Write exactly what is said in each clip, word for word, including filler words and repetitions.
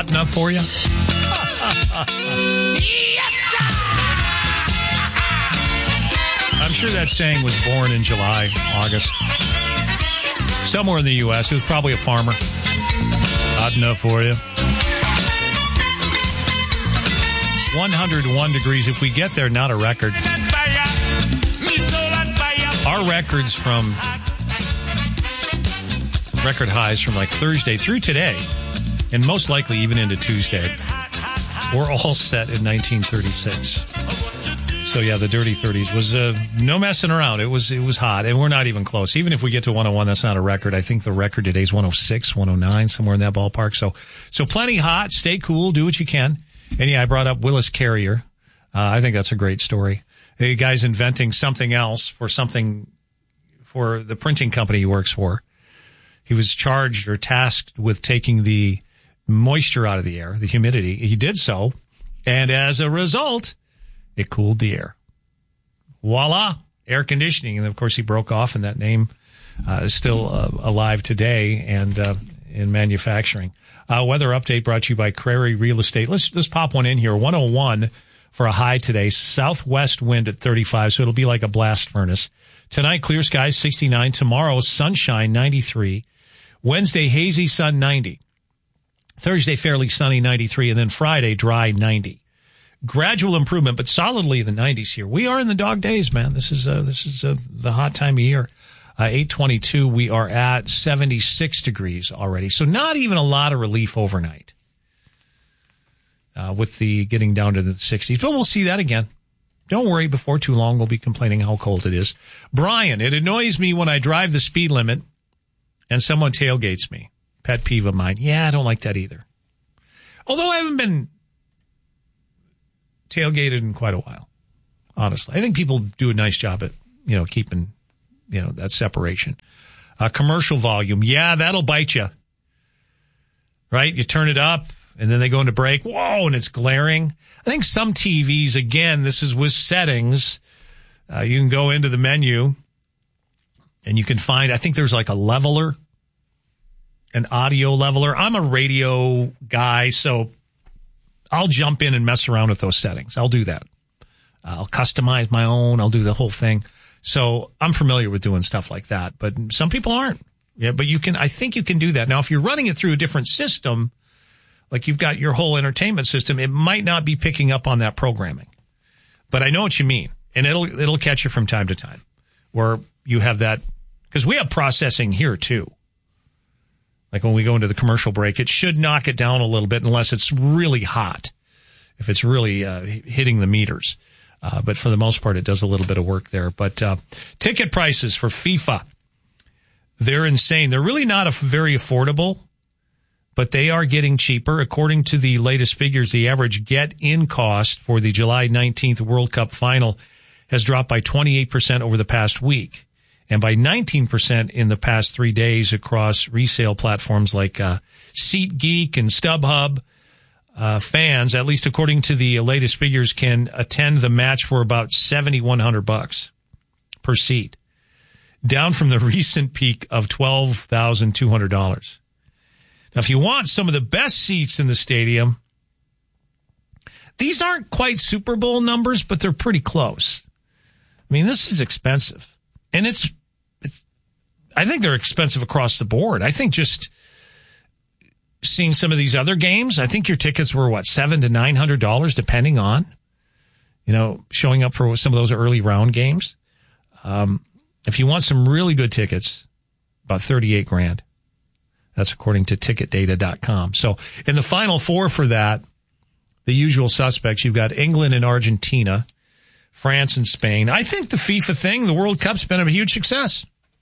Hot enough for you? I'm sure that saying was born in July, August. Somewhere in the U S It was probably a farmer. Hot enough for you? one hundred one degrees. If we get there, not a record. Our records from record highs from like Thursday through today, and most likely even into Tuesday, were all set in nineteen thirty-six. So yeah, the dirty thirties was uh, no messing around. It was it was hot, and we're not even close. Even if we get to one oh one, that's not a record. I think the record today is one oh six, one oh nine, somewhere in that ballpark. So so plenty hot. Stay cool. Do what you can. And yeah, I brought up Willis Carrier. Uh, I think that's a great story. A guy's inventing something else for something for the printing company he works for. He was charged or tasked with taking the moisture out of the air, the humidity. He did so, and as a result, it cooled the air. Voila, air conditioning. And of course, he broke off, and that name uh, is still uh, alive today and uh, in manufacturing. Uh, weather update brought to you by Crary Real Estate. Let's let's pop one in here. one oh one for a high today. Southwest wind at thirty-five, so it'll be like a blast furnace. Tonight, clear skies, sixty-nine. Tomorrow, sunshine, ninety-three. Wednesday, hazy sun, ninety. Thursday, fairly sunny, ninety-three. And then Friday, dry, ninety. Gradual improvement, but solidly in the nineties here. We are in the dog days, man. This is uh, this is uh, the hot time of year. Uh, eight twenty-two, we are at seventy-six degrees already. So not even a lot of relief overnight uh, with the getting down to the sixties. But we'll see that again. Don't worry, before too long we'll be complaining how cold it is. Brian, it annoys me when I drive the speed limit and someone tailgates me. Pet peeve of mine. Yeah, I don't like that either. Although I haven't been tailgated in quite a while, honestly. I think people do a nice job at, you know, keeping, you know, that separation. Uh, commercial volume. Yeah, that'll bite you. Right? You turn it up and then they go into break. Whoa, and it's glaring. I think some T Vs, again, this is with settings. Uh, you can go into the menu and you can find, I think there's like a leveler, an audio leveler. I'm a radio guy, so I'll jump in and mess around with those settings. I'll do that. I'll customize my own. I'll do the whole thing. So I'm familiar with doing stuff like that, but some people aren't. Yeah, but you can, I think you can do that. Now, if you're running it through a different system, like you've got your whole entertainment system, it might not be picking up on that programming. But I know what you mean. And it'll, it'll catch you from time to time where you have that, because we have processing here too. Like when we go into the commercial break, it should knock it down a little bit unless it's really hot, if it's really uh, hitting the meters. Uh, but for the most part, it does a little bit of work there. But uh, ticket prices for FIFA, they're insane. They're really not a very affordable, but they are getting cheaper. According to the latest figures, the average get-in cost for the July nineteenth World Cup final has dropped by twenty-eight percent over the past week and by nineteen percent in the past three days across resale platforms like uh, SeatGeek and StubHub. Uh, fans, at least according to the latest figures, can attend the match for about seventy-one hundred bucks per seat, down from the recent peak of twelve thousand two hundred dollars. Now, if you want some of the best seats in the stadium, these aren't quite Super Bowl numbers, but they're pretty close. I mean, this is expensive, and it's, it's, I think they're expensive across the board. I think just seeing some of these other games, I think your tickets were what, seven to nine hundred dollars, depending on, you know, showing up for some of those early round games. Um, if you want some really good tickets, about thirty-eight grand. That's according to ticket data dot com. So in the final four for that, the usual suspects, you've got England and Argentina, France and Spain. I think the FIFA thing, the World Cup's been a huge success.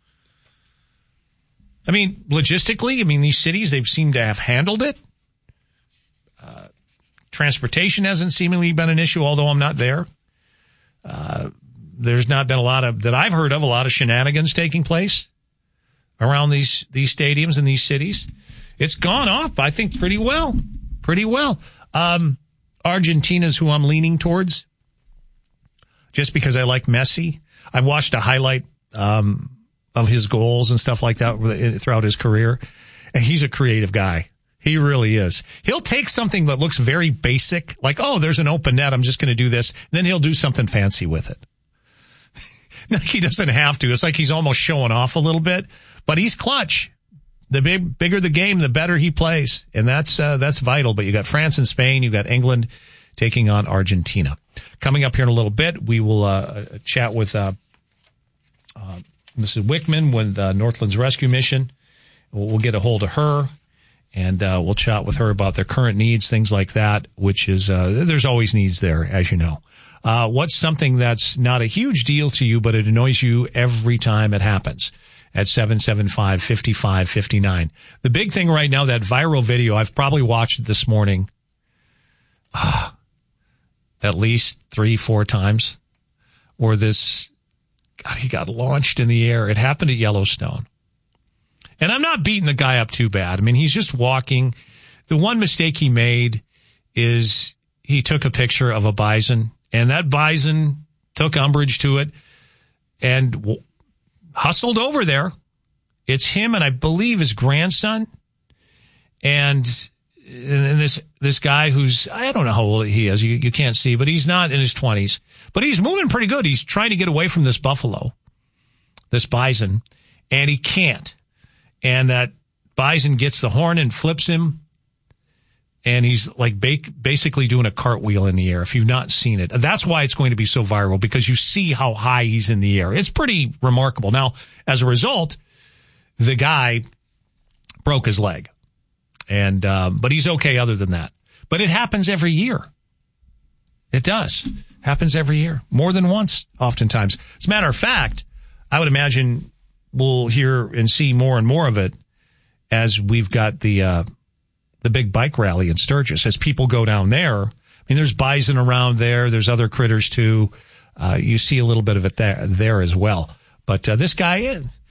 I mean, logistically, I mean, these cities, they've seemed to have handled it. Uh, transportation hasn't seemingly been an issue, although I'm not there. Uh, there's not been a lot of, that I've heard of, a lot of shenanigans taking place around these, these stadiums in these cities. It's gone off, I think, pretty well. Pretty well. Um, Argentina's who I'm leaning towards, just because I like Messi. I watched a highlight, um, of his goals and stuff like that throughout his career. And he's a creative guy. He really is. He'll take something that looks very basic, like, oh, there's an open net, I'm just going to do this. Then he'll do something fancy with it. Like he doesn't have to. It's like he's almost showing off a little bit, but he's clutch. The big, bigger the game, the better he plays. And that's, uh, that's vital. But you got France and Spain. You got England taking on Argentina. Coming up here in a little bit, we will, uh, chat with, uh, uh, Missus Wickman with, uh, Northland's Rescue Mission. We'll, we'll get a hold of her and, uh, we'll chat with her about their current needs, things like that, which is, uh, there's always needs there, as you know. Uh, what's something that's not a huge deal to you, but it annoys you every time it happens? At seven seven five, five five five nine. The big thing right now, that viral video, I've probably watched it this morning uh, at least three, four times. Or this, God, he got launched in the air. It happened at Yellowstone. And I'm not beating the guy up too bad. I mean, he's just walking. The one mistake he made is he took a picture of a bison. And that bison took umbrage to it and w- hustled over there. It's him and I believe his grandson. And, and this this guy who's, I don't know how old he is, you, you can't see, but he's not in his twenties. But he's moving pretty good. He's trying to get away from this buffalo, this bison, and he can't. And that bison gets the horn and flips him. And he's like ba- basically doing a cartwheel in the air. If you've not seen it, that's why it's going to be so viral, because you see how high he's in the air. It's pretty remarkable. Now, as a result, the guy broke his leg, and um, but he's okay other than that. But it happens every year. It does happens every year, more than once, oftentimes. As a matter of fact, I would imagine we'll hear and see more and more of it as we've got the. Uh, the big bike rally in Sturgis, as people go down there. I mean, there's bison around there. There's other critters too. Uh, you see a little bit of it there, there as well. But, uh, this guy,